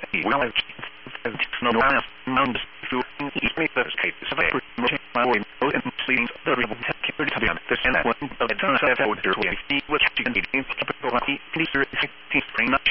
well as no last numbers to each make the escape survivor my way and seeing the rebel security to them this and that one of the turns out for the see what you can be in capital please 16 spring not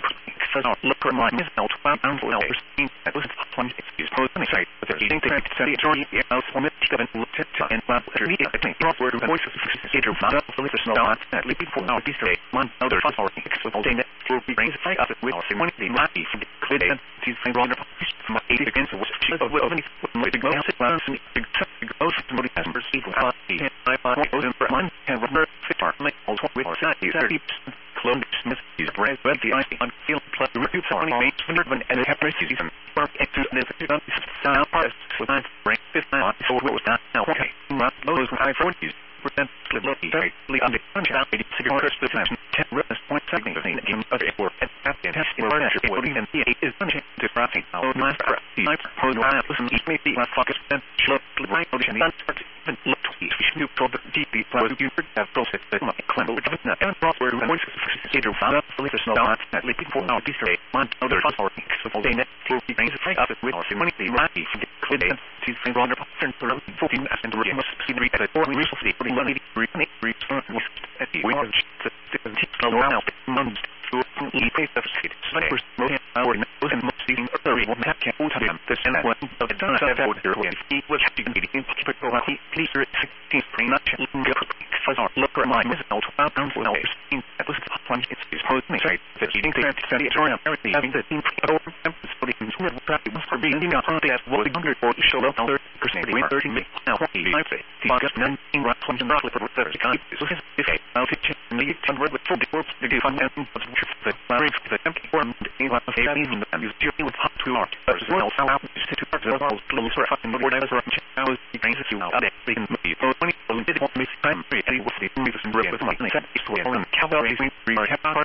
look at my miss out and for hours that was 20 excuse posting site but there's think that the journey out from it and looked at and I think word voices either found out for not at least before now this day one other fun or example thing that will be brings fight up with our money the not be clear and she's wrong from 8 against the will only the go sit around and goes to somebody has received I for one and remember far make also with 30 clone Smith is brand but the ice on field plus the review for any mates and have season work into the sound part with I break 5 so what was that now okay not those high 40s percent slightly under punch-out 80 cigarettes the time 10 rest point something game of it or at the test in our reporting and the 8 is unchanged to crossing out my hold on listen each may be my focus and slow right audition and start even look to see you told the deeply flow you have process that my climb over the and crossword voices either found up with the snow at least before now this day one other fun or so for day net will be brings right up with our money the right from the clear and she's been wrong about 14 and the must see the at or recently money return at the winter the now months to face of state snipers our nose and most seeing early one have can't them this and one of the done out there when he was having meeting in particular please 16 spring not fuzz our look at my out pounds for hours that was fun it's supposed to say that eating that study around everything having the team over emphasis for the consumer practice for being in our that was 100 for show up 30% we 30 now what I say the August 19 right from the roughly for 30 kind so if I I'll teach you need to work with full work to do fun and the marriage the empty form in what they even and you deal with hot to art as well so out to parts of all closer up in the whatever I was thinking that you out there they can be so when you did want me time and was the movie some with my and cavalry we are happy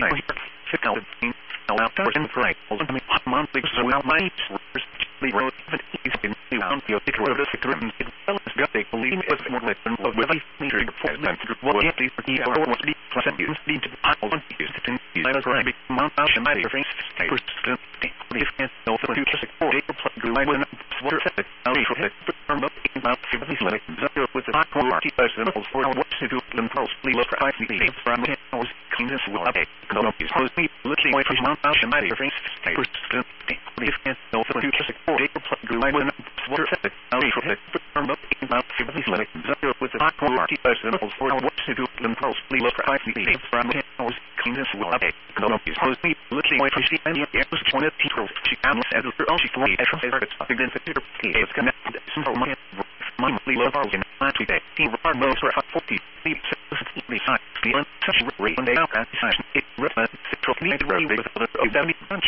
fit out now for in right ultimately monthly so now my the road is in down the ticker of the secret well as got they believe it was more than of with a major performance what at least the hour was the present use need to all on use to I was right month out and my face persistent if can't know for to support it plus go I went water set out for it from up about 50 like with the hot quality person for what to do them closely look at the from it was clean as well okay no is supposedly looking away from month out and my face persistent if can't know for to support it plus go I went water set out for it from up about 50 like with the hot quality person for what to do them closely look at the from it was clean as well okay no is supposedly looking away from the it was one of the people she comes as her own she flew as from her against the computer is connected some monthly level in my today team are most for 40 the side the such rate when they out at it represents the with the